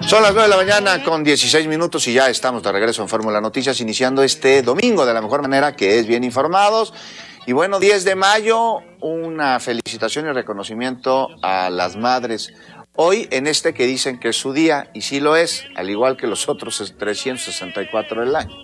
Son las 9 de la mañana con 16 minutos y ya estamos de regreso en Fórmula Noticias, iniciando este domingo de la mejor manera, que es bien informados. Y bueno, 10 de mayo, una felicitación y reconocimiento a las madres. Hoy en este que dicen que es su día, y sí lo es, al igual que los otros 364 del año.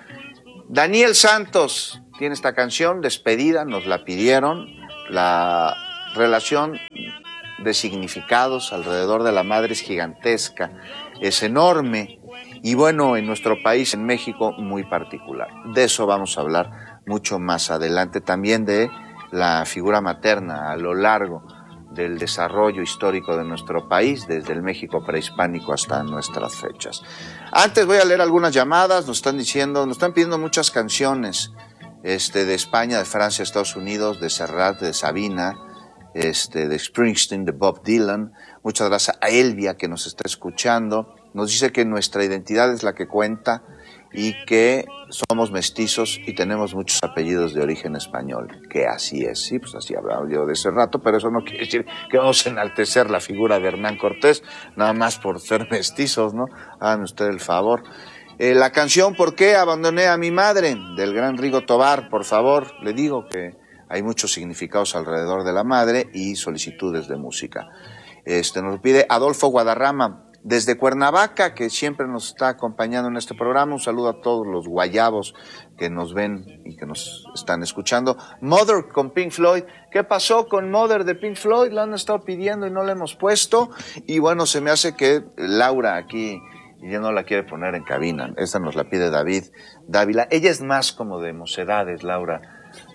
Daniel Santos tiene esta canción, Despedida, nos la pidieron. La relación de significados alrededor de la madre es gigantesca, es enorme, y bueno, en nuestro país, en México, muy particular. De eso vamos a hablar mucho más adelante, también de la figura materna a lo largo del desarrollo histórico de nuestro país, desde el México prehispánico hasta nuestras fechas. Antes voy a leer algunas llamadas, nos están pidiendo muchas canciones, de España, de Francia, Estados Unidos, de Serrat, de Sabina, de Springsteen, de Bob Dylan. Muchas gracias a Elvia, que nos está escuchando. Nos dice que nuestra identidad es la que cuenta y que somos mestizos y tenemos muchos apellidos de origen español, que así es, sí, pues así hablaba yo de ese rato, pero eso no quiere decir que vamos a enaltecer la figura de Hernán Cortés, nada más por ser mestizos, ¿no? Hagan ustedes el favor. La canción ¿Por qué abandoné a mi madre?, del gran Rigo Tobar, por favor, le digo que hay muchos significados alrededor de la madre y solicitudes de música. Nos lo pide Adolfo Guadarrama, desde Cuernavaca, que siempre nos está acompañando en este programa. Un saludo a todos los guayabos que nos ven y que nos están escuchando. Mother con Pink Floyd. ¿Qué pasó con Mother de Pink Floyd? Lo han estado pidiendo y no la hemos puesto. Y bueno, se me hace que Laura aquí, y ya no la quiere poner en cabina. Esta nos la pide David Dávila. Ella es más como de mocedades, Laura,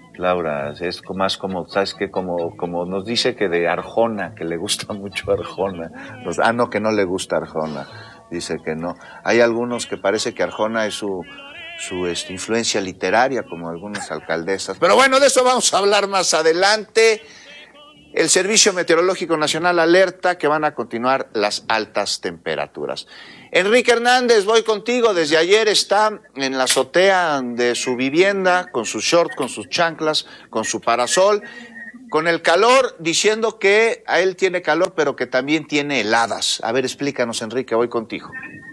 es más como, ¿sabes qué? Como nos dice que de Arjona, que le gusta mucho Arjona. No, que no le gusta Arjona. Dice que no. Hay algunos que parece que Arjona es su influencia literaria, como algunas alcaldesas. Pero bueno, de eso vamos a hablar más adelante. El Servicio Meteorológico Nacional alerta que van a continuar las altas temperaturas. Enrique Hernández, voy contigo. Desde ayer está en la azotea de su vivienda, con sus shorts, con sus chanclas, con su parasol, con el calor, diciendo que a él tiene calor, pero que también tiene heladas. A ver, explícanos, Enrique, voy contigo.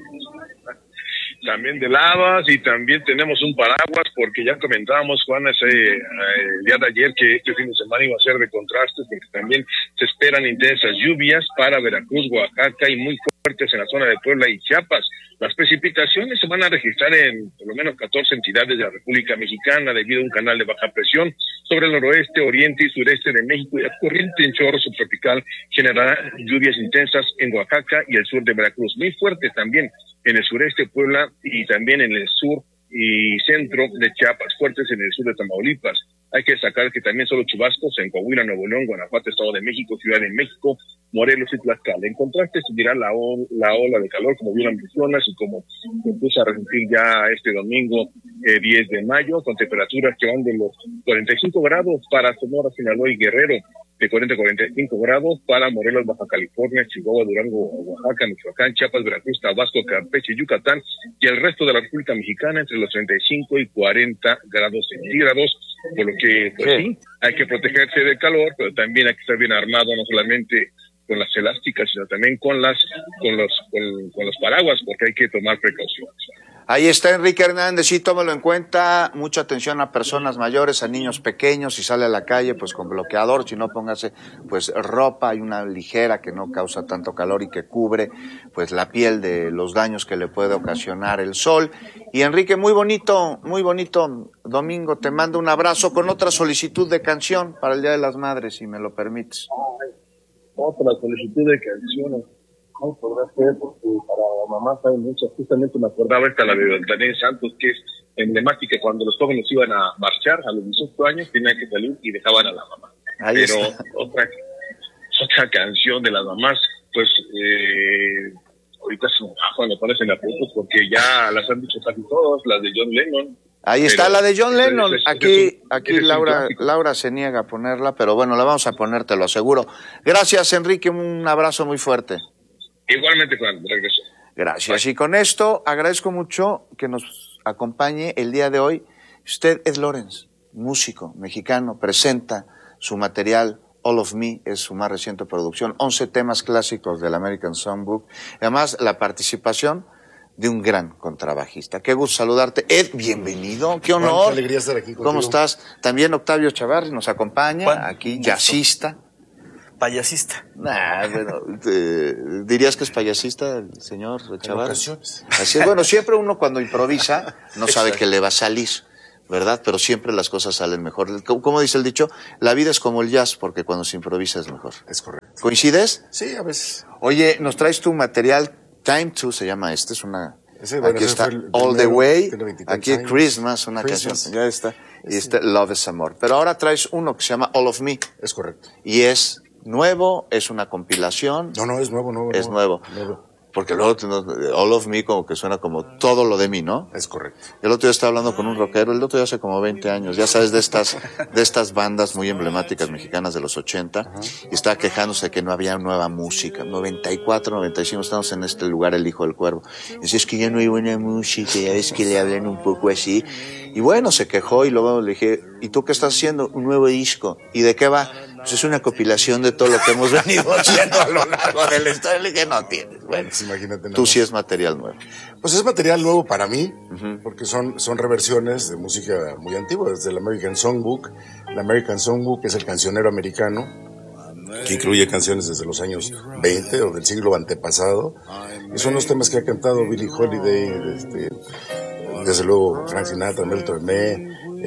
También de lavas, y también tenemos un paraguas, porque ya comentábamos, Juan, el día de ayer, que este fin de semana iba a ser de contrastes, porque también se esperan intensas lluvias para Veracruz, Oaxaca, y muy fuertes en la zona de Puebla y Chiapas. Las precipitaciones se van a registrar en por lo menos 14 entidades de la República Mexicana, debido a un canal de baja presión sobre el noroeste, oriente y sureste de México, y la corriente en chorro subtropical generará lluvias intensas en Oaxaca y el sur de Veracruz, muy fuertes también en el sureste, Puebla, y también en el sur y centro de Chiapas, fuertes en el sur de Tamaulipas. Hay que destacar que también solo chubascos en Coahuila, Nuevo León, Guanajuato, Estado de México, Ciudad de México, Morelos y Tlaxcala. En contraste, seguirá la ola de calor, como bien mencionas, y como empieza a resentir ya este domingo 10 de mayo, con temperaturas que van de los 45 grados para Sonora, Sinaloa y Guerrero, de 40 a 45 grados para Morelos, Baja California, Chihuahua, Durango, Oaxaca, Michoacán, Chiapas, Veracruz, Tabasco, Campeche, Yucatán, y el resto de la República Mexicana entre los 35 y 40 grados centígrados, por lo que, pues sí, hay que protegerse del calor, pero también hay que estar bien armado, no solamente con las elásticas, sino también con los paraguas, porque hay que tomar precauciones. Ahí está Enrique Hernández, sí, tómalo en cuenta, mucha atención a personas mayores, a niños pequeños, si sale a la calle, pues con bloqueador, si no, póngase pues ropa, hay una ligera que no causa tanto calor y que cubre pues la piel de los daños que le puede ocasionar el sol. Y Enrique, muy bonito domingo, te mando un abrazo con otra solicitud de canción para el Día de las Madres, si me lo permites. Otra solicitud de canciones. No podrá ser, porque para mamás hay muchas. Justamente me acordaba la de Daniel Santos, que es emblemática. Cuando los jóvenes iban a marchar a los 18 años, tenían que salir y dejaban a la mamá. Ahí pero está. otra canción de las mamás, pues ahorita me pones en aprietos, porque ya las han dicho casi todas, las de John Lennon. Ahí está la de John Lennon. Aquí Laura se niega a ponerla, pero bueno, la vamos a poner, te lo aseguro. Gracias, Enrique, un abrazo muy fuerte. Igualmente, Juan, de regreso. Gracias. Bye. Y con esto agradezco mucho que nos acompañe el día de hoy. Usted es Lorenz, músico mexicano, presenta su material All of Me es su más reciente producción, 11 temas clásicos del American Songbook. Además, la participación de un gran contrabajista. Qué gusto saludarte. Ed, bienvenido. Qué honor. Qué alegría estar aquí contigo. ¿Cómo estás? También Octavio Chavarri nos acompaña. Juan, aquí, jazzista. Payasista. Bueno, ¿dirías que es payasista el señor Chavarri? En ocasiones. Así es. Bueno, siempre uno cuando improvisa no sabe qué le va a salir, ¿verdad? Pero siempre las cosas salen mejor. ¿Cómo dice el dicho? La vida es como el jazz, porque cuando se improvisa es mejor. Es correcto. ¿Coincides? Sí, a veces. Oye, nos traes tu material, Time To se llama es una... Bueno, aquí está el All the Way, aquí años. Christmas, una canción, ya está, y Love is Amor. Pero ahora traes uno que se llama All of Me. Es correcto. Y es nuevo, es una compilación. No, es nuevo. Es nuevo. Porque luego All of Me como que suena como todo lo de mí, ¿no? Es correcto. El otro día estaba hablando con un rockero, el otro día hace como 20 años, ya sabes, de estas bandas muy emblemáticas mexicanas de los 80, y estaba quejándose que no había nueva música. 94, 95, estamos en este lugar, El Hijo del Cuervo. Y decía, es que ya no hay buena música, ya ves que le hablan un poco así. Y bueno, se quejó y luego le dije, ¿y tú qué estás haciendo? Un nuevo disco. ¿Y de qué va? Pues es una compilación de todo lo que hemos venido haciendo a lo largo de la historia. Le dije, no tienes. Bueno, pues imagínate. Tú sí es material nuevo. Pues es material nuevo para mí, porque son reversiones de música muy antigua, desde el American Songbook. El American Songbook es el cancionero americano, que incluye canciones desde los años 20 o del siglo antepasado. Y son los temas que ha cantado Billie Holiday, desde luego Frank Sinatra, Mel Tormé,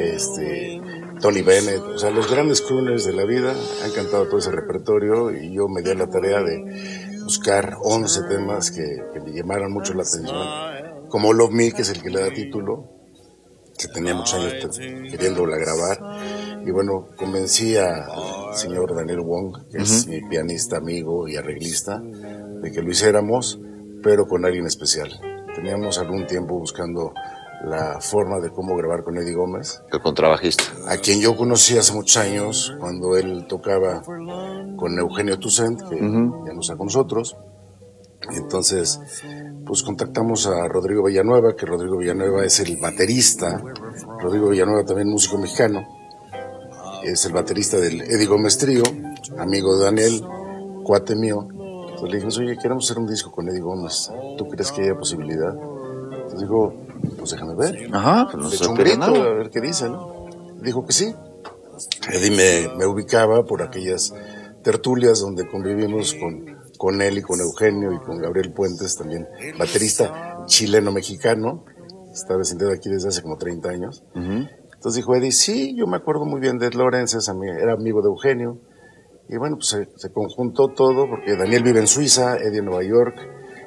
Tony Bennett, o sea, los grandes crooners de la vida han cantado todo ese repertorio, y yo me di la tarea de buscar 11 temas que me llamaran mucho la atención, como Love Me, que es el que le da título, que tenía muchos años queriéndola grabar, y bueno, convencí al señor Daniel Wong, que es mi pianista, amigo y arreglista, de que lo hiciéramos, pero con alguien especial. Teníamos algún tiempo buscando la forma de cómo grabar con Eddie Gómez, El contrabajista. a quien yo conocí hace muchos años cuando él tocaba con Eugenio Toussaint, que ya no está con nosotros. Entonces, pues contactamos a Rodrigo Villanueva, que Rodrigo Villanueva es el baterista. Rodrigo Villanueva también músico mexicano, es el baterista del Eddie Gómez Trío, amigo de Daniel, cuate mío. Entonces le dijimos, oye, queremos hacer un disco con Eddie Gómez, ¿tú crees que haya posibilidad? Entonces dijo, pues déjame ver. Ajá, pues no Le se echó un pierde grito, nada. a ver qué dice, ¿no? Dijo que sí. Eddie me ubicaba por aquellas tertulias donde convivimos con él y con Eugenio y con Gabriel Puentes, también baterista chileno-mexicano. Está vecindado aquí desde hace como 30 años. Entonces dijo Eddie, sí, yo me acuerdo muy bien de Ed Lawrence, era amigo de Eugenio. Y bueno, pues se conjuntó todo, porque Daniel vive en Suiza, Eddie en Nueva York,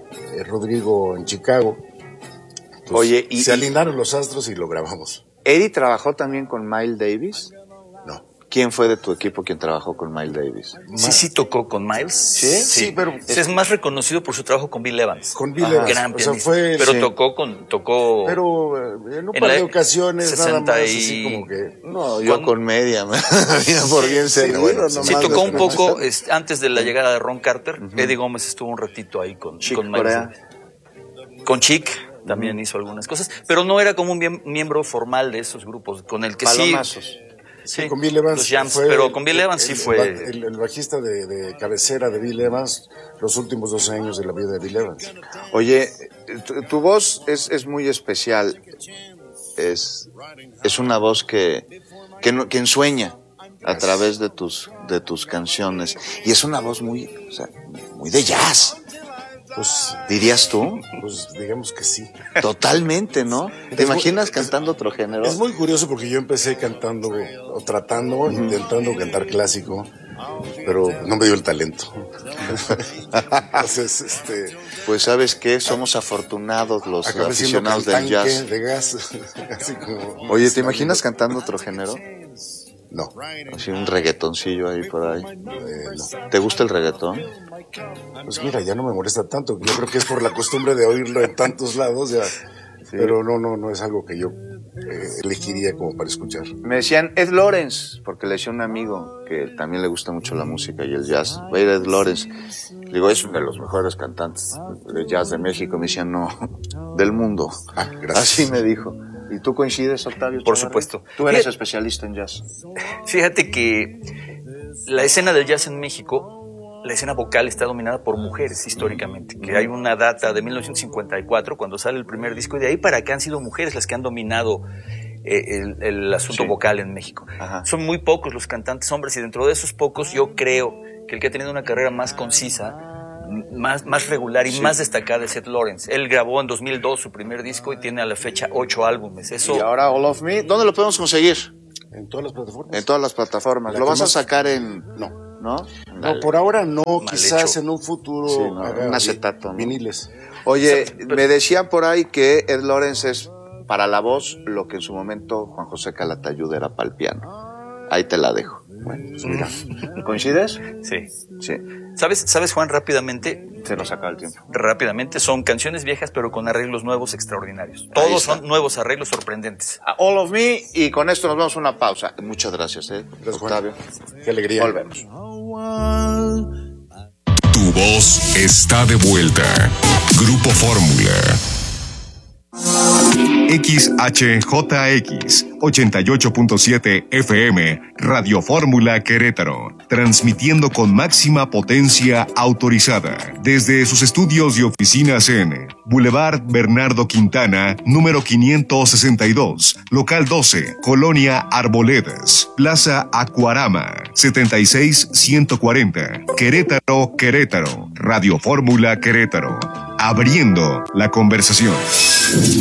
Rodrigo en Chicago. Entonces, Oye, se alinearon los astros y lo grabamos. ¿Eddie trabajó también con Miles Davis? No. ¿Quién fue de tu equipo quien trabajó con Miles Davis? Sí tocó con Miles. Sí, pero es más reconocido por su trabajo con Bill Evans. Con Bill Evans. Gran o sea, pianista. fue, pero sí. tocó. Pero en un par de ocasiones, nada más, así como que... No, yo con media, me vino por bien servido. bueno, Sí, nomás tocó de- un poco antes de la llegada de Ron Carter. Eddie Gómez estuvo un ratito ahí con Chick Miles. Corea. Con Chick también hizo algunas cosas, pero no era como un miembro formal de esos grupos, con el que Palomazos. sí, con Bill Evans los jams, fue pero con Bill Evans sí fue. el bajista de cabecera de Bill Evans los últimos 12 años de la vida de Bill Evans. Oye, tu voz es muy especial. Es una voz que ensueña a través de tus canciones. Y es una voz muy de jazz. Pues, ¿Dirías tú? pues digamos que sí. Totalmente, ¿no? ¿Te imaginas cantando otro género? Es muy curioso porque yo empecé cantando o tratando, intentando cantar clásico, pero no me dio el talento. Entonces, Pues ¿sabes qué? Somos afortunados los acabé siendo aficionados del cantante jazz. de gas. Así como, Oye, ¿te imaginas cantando otro género? No, Así un reggaetoncillo ahí por ahí. no. ¿Te gusta el reggaetón? Pues mira, ya no me molesta tanto. Yo creo que es por la costumbre de oírlo en tantos lados, ya. Pero no es algo que yo elegiría como para escuchar. Me decían Ed Lawrence, porque le decía a un amigo que también le gusta mucho la música y el jazz. Va a ir Ed Lawrence. Le digo, es uno de los mejores cantantes de jazz de México. Me decían, no, del mundo. Ah, gracias. Así me dijo. ¿Y tú coincides, Octavio? Por Chavarri? supuesto. Tú eres Fíjate- especialista en jazz. Fíjate que la escena del jazz en México, la escena vocal está dominada por mujeres históricamente, que hay una data de 1954 cuando sale el primer disco, y de ahí para acá han sido mujeres las que han dominado el asunto vocal en México. Ajá. Son muy pocos los cantantes hombres, y dentro de esos pocos yo creo que el que ha tenido una carrera más concisa, más regular y más destacada es Ed Lawrence. Él grabó en 2002 su primer disco y tiene a la fecha 8 álbumes. Y ahora All of Me, ¿dónde lo podemos conseguir? En todas las plataformas. En todas las plataformas. ¿Lo vas a sacar en...? No. ¿No? No, por ahora no. Quizás en un futuro un acetato, ¿no? Viniles. Oye, me decían por ahí que Ed Lawrence es para la voz lo que en su momento Juan José Calatayud era para el piano. Ahí te la dejo. Bueno, pues mira. ¿Coincides? Sí. Sí. ¿Sabes, Juan, rápidamente? Se nos acaba el tiempo. Rápidamente, son canciones viejas, pero con arreglos nuevos extraordinarios. Todos son nuevos arreglos sorprendentes. All of Me, y con esto nos vamos a una pausa. Muchas gracias, Gracias, Octavio. Qué alegría. Volvemos. Tu voz está de vuelta. Grupo Fórmula. XHJX 88.7 FM, Radio Fórmula Querétaro, transmitiendo con máxima potencia autorizada desde sus estudios y oficinas en Boulevard Bernardo Quintana, número 562, local 12, Colonia Arboledas, Plaza Acuarama, 76140, Querétaro, Querétaro, Radio Fórmula Querétaro, abriendo la conversación.